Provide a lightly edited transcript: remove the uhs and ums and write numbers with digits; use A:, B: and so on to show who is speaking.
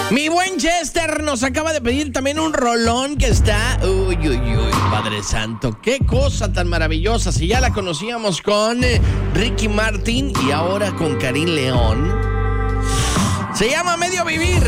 A: Mi buen Chester nos acaba de pedir también un rolón que está... Uy, Padre Santo, qué cosa tan maravillosa. Si ya la conocíamos con Ricky Martin y ahora con Karim León. Se llama Medio Vivir.